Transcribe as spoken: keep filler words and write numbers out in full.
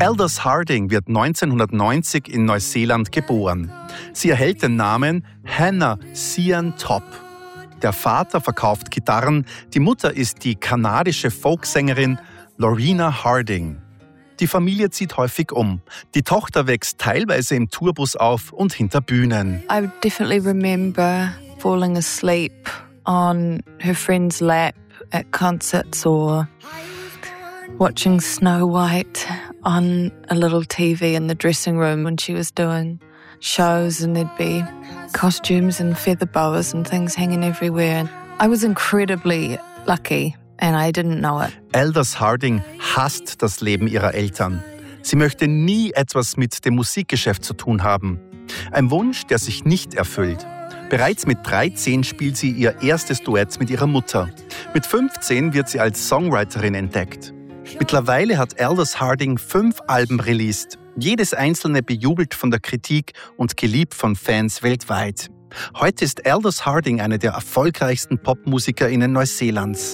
Aldous Harding wird neunzehnhundertneunzig in Neuseeland geboren. Sie erhält den Namen Hannah Sian Top. Der Vater verkauft Gitarren, die Mutter ist die kanadische Folksängerin Lorena Harding. Die Familie zieht häufig um. Die Tochter wächst teilweise im Tourbus auf und hinter Bühnen. I definitely remember falling asleep on her friend's lap at concerts or watching Snow White on a little T V in the dressing room when she was doing shows, and there'd be costumes and feather boas and things hanging everywhere. I was incredibly lucky and I didn't know it. Aldous Harding hasst das Leben ihrer Eltern. Sie möchte nie etwas mit dem Musikgeschäft zu tun haben. Ein Wunsch, der sich nicht erfüllt. Bereits mit dreizehn spielt sie ihr erstes Duett mit ihrer Mutter. Mit fünfzehn wird sie als Songwriterin entdeckt. Mittlerweile hat Aldous Harding fünf Alben released. Jedes einzelne bejubelt von der Kritik und geliebt von Fans weltweit. Heute ist Aldous Harding eine der erfolgreichsten PopmusikerInnen Neuseelands.